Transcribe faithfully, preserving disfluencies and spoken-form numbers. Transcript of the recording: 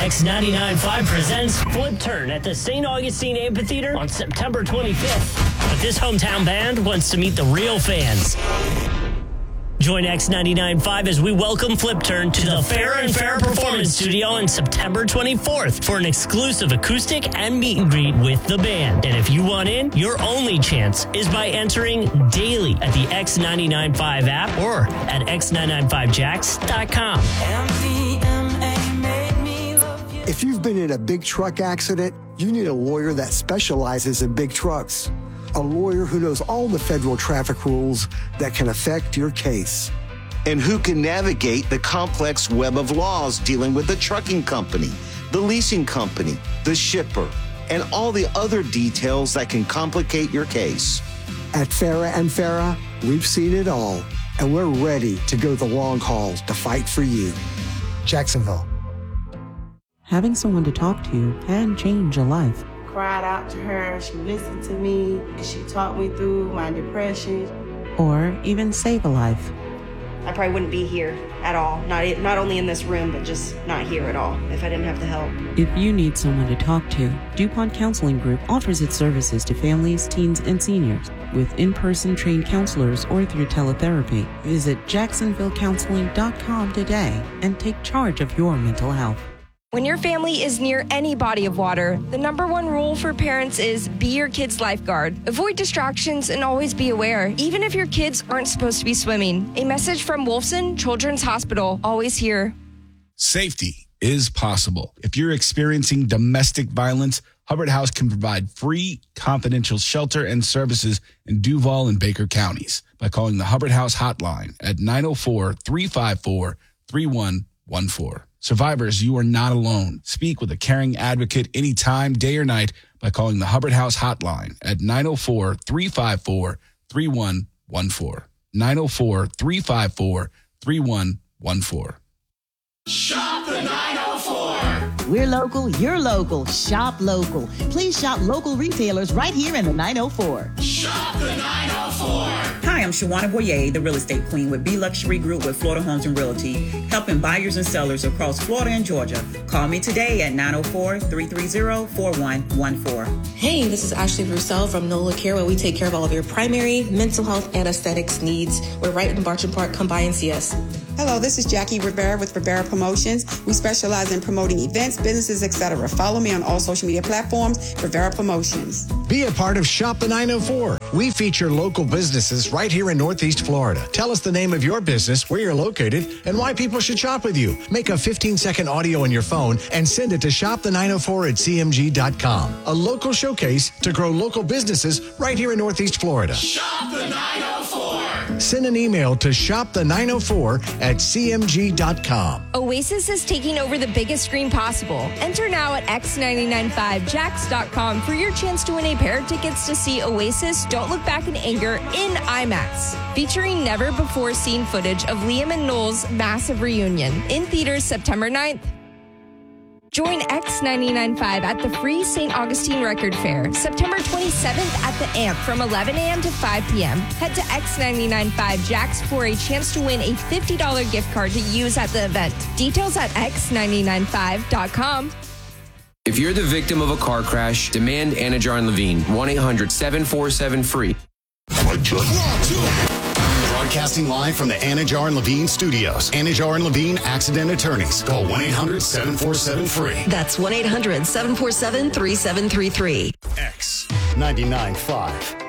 X ninety-nine point five presents Flip Turn at the Saint Augustine Amphitheater on September twenty-fifth. But this hometown band wants to meet the real fans. Join X ninety-nine point five as we welcome Flip Turn to the Farrah and Farrah Performance Studio on September twenty-fourth for an exclusive acoustic and meet and greet with the band. And if you want in, your only chance is by entering daily at the X ninety-nine point five app or at x nine nine five jacks dot com. If you've been in a big truck accident, you need a lawyer that specializes in big trucks. A lawyer who knows all the federal traffic rules that can affect your case. And who can navigate the complex web of laws dealing with the trucking company, the leasing company, the shipper, and all the other details that can complicate your case. At Farrah and Farrah, we've seen it all, and we're ready to go the long haul to fight for you. Jacksonville. Having someone to talk to can change a life. Cried out to her, she listened to me, and she talked me through my depression. Or even save a life. I probably wouldn't be here at all, not, not only in this room, but just not here at all if I didn't have the help. If you need someone to talk to, DuPont Counseling Group offers its services to families, teens, and seniors with in-person trained counselors or through teletherapy. Visit jacksonville counseling dot com today and take charge of your mental health. When your family is near any body of water, the number one rule for parents is be your kid's lifeguard. Avoid distractions and always be aware, even if your kids aren't supposed to be swimming. A message from Wolfson Children's Hospital, always here. Safety is possible. If you're experiencing domestic violence, Hubbard House can provide free, confidential shelter and services in Duval and Baker counties by calling the Hubbard House hotline at nine oh four, three five four, three one one four. Survivors, you are not alone. Speak with a caring advocate anytime, day or night, by calling the Hubbard House hotline at nine oh four, three five four, three one one four. nine oh four, three five four, three one one four. Shop the nine oh four. We're local, you're local. Shop local. Please shop local retailers right here in the nine oh four. Shop the nine oh four. Hi, I'm Shawana Boyer, the real estate queen with B Luxury Group with Florida Homes and Realty, helping buyers and sellers across Florida and Georgia. Call me today at nine oh four, three three zero, four one one four. Hey, this is Ashley Roussel from NOLA Care, where we take care of all of your primary mental health and aesthetics needs. We're right in Bartram Park. Come by and see us. Hello, this is Jackie Rivera with Rivera Promotions. We specialize in promoting events, businesses, et cetera. Follow me on all social media platforms, Rivera Promotions. Be a part of Shop the nine oh four. We feature local businesses right here in Northeast Florida. Tell us the name of your business, where you're located, and why people should shop with you. Make a fifteen-second audio on your phone and send it to shop the nine oh four at c m g dot com. A local showcase to grow local businesses right here in Northeast Florida. Shop the nine oh four. Send an email to shop the nine oh four at c m g dot com. Oasis is taking over the biggest screen possible. Enter now at x nine nine five jacks dot com for your chance to win a pair of tickets to see Oasis Don't Look Back in Anger in IMAX, featuring never-before-seen footage of Liam and Noel's massive reunion in theaters September ninth. Join X ninety-nine point five at the free Saint Augustine Record Fair, September twenty-seventh at the A M P from eleven a.m. to five p.m. Head to x ninety-nine point five jacks for a chance to win a fifty dollars gift card to use at the event. Details at x ninety-nine five dot com. If you're the victim of a car crash, demand Anajar and Levine. one eight hundred seven four seven free. Broadcasting live from the Anajar and Levine studios. Anajar and Levine Accident Attorneys. Call one eight hundred seven four seven free. That's one eight hundred seven four seven three seven three three. X ninety-nine point five.